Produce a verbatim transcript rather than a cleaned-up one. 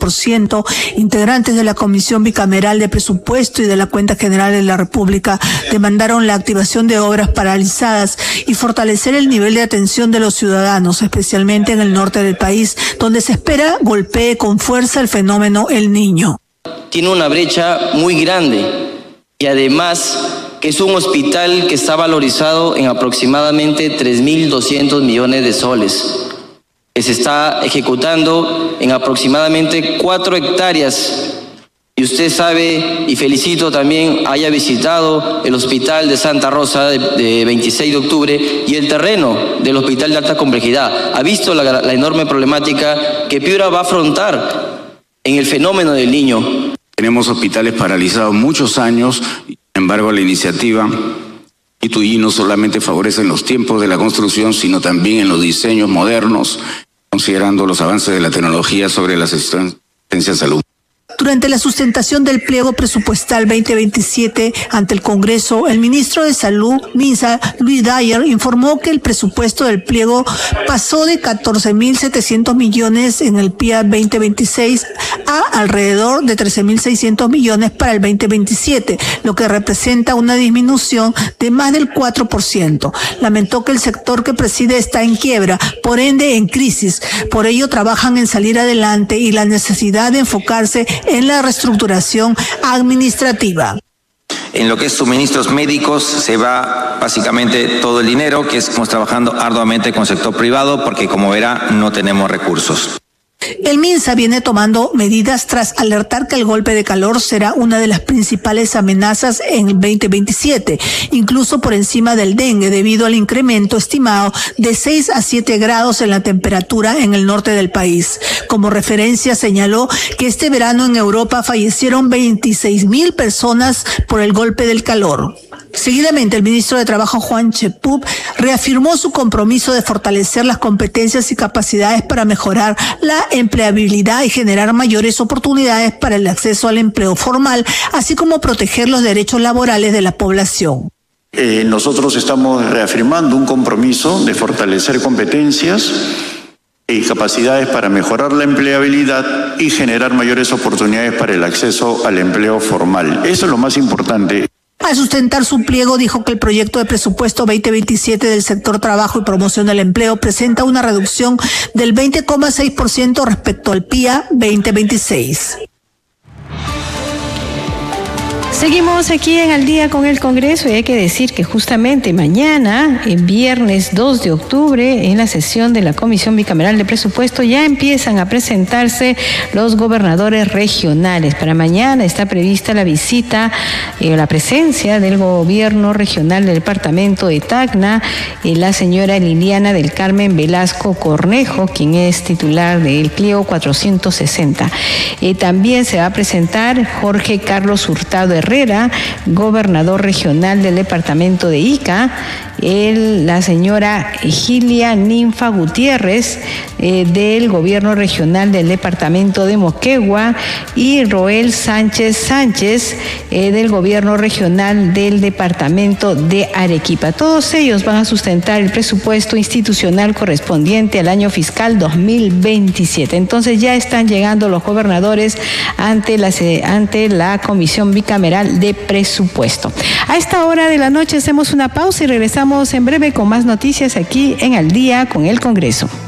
por ciento, integrantes de la Comisión Bicameral de Presupuesto y de la Cuenta General de la República demandaron la activación de obras paralizadas y fortalecer el nivel de atención de los ciudadanos, especialmente en el norte del país, donde se espera golpee con fuerza el fenómeno El Niño. Tiene una brecha muy grande y además que es un hospital que está valorizado en aproximadamente tres mil doscientos millones de soles, que se está ejecutando en aproximadamente cuatro hectáreas. Y usted sabe, y felicito también, haya visitado el hospital de Santa Rosa de, de veintiséis de octubre y el terreno del hospital de alta complejidad. Ha visto la, la enorme problemática que Piura va a afrontar en el fenómeno del Niño. Tenemos hospitales paralizados muchos años, sin embargo la iniciativa I T U I no solamente favorece en los tiempos de la construcción, sino también en los diseños modernos, considerando los avances de la tecnología sobre la asistencia de salud. Durante la sustentación del pliego presupuestal veinte veintisiete ante el Congreso, el ministro de Salud, MINSA, Luis Dyer, informó que el presupuesto del pliego pasó de catorce mil setecientos millones en el P I A veinte veintiséis a alrededor de trece mil seiscientos millones para el veinte veintisiete, lo que representa una disminución de más del cuatro por ciento. Lamentó que el sector que preside está en quiebra, por ende en crisis. Por ello trabajan en salir adelante y la necesidad de enfocarse en la reestructuración administrativa. En lo que es suministros médicos se va básicamente todo el dinero, que estamos trabajando arduamente con el sector privado porque, como verá, no tenemos recursos. El MINSA viene tomando medidas tras alertar que el golpe de calor será una de las principales amenazas en el veinte veintisiete, incluso por encima del dengue, debido al incremento estimado de seis a siete grados en la temperatura en el norte del país. Como referencia señaló que este verano en Europa fallecieron veintiséis mil personas por el golpe del calor. Seguidamente, el ministro de Trabajo, Juan Chepub, reafirmó su compromiso de fortalecer las competencias y capacidades para mejorar la empleabilidad y generar mayores oportunidades para el acceso al empleo formal, así como proteger los derechos laborales de la población. Eh, nosotros estamos reafirmando un compromiso de fortalecer competencias y capacidades para mejorar la empleabilidad y generar mayores oportunidades para el acceso al empleo formal. Eso es lo más importante. Al sustentar su pliego, dijo que el proyecto de presupuesto veinte veintisiete del sector trabajo y promoción del empleo presenta una reducción del veinte coma seis por ciento respecto al P I A veinte veintiséis. Seguimos aquí en Al Día con el Congreso y hay que decir que justamente mañana, en viernes dos de octubre, en la sesión de la Comisión Bicameral de Presupuesto ya empiezan a presentarse los gobernadores regionales. Para mañana está prevista la visita, eh, la presencia del gobierno regional del departamento de Tacna, eh, la señora Liliana del Carmen Velasco Cornejo, quien es titular del pliego cuatrocientos sesenta. Eh, también se va a presentar Jorge Carlos Hurtado Herrera, gobernador regional del departamento de Ica, el, la señora Gilia Ninfa Gutiérrez eh, del gobierno regional del departamento de Moquegua y Roel Sánchez Sánchez eh, del gobierno regional del departamento de Arequipa. Todos ellos van a sustentar el presupuesto institucional correspondiente al año fiscal dos mil veintisiete. Entonces ya están llegando los gobernadores ante la, ante la Comisión Bicameral de Presupuesto. A esta hora de la noche hacemos una pausa y regresamos en breve con más noticias aquí en Al Día con el Congreso.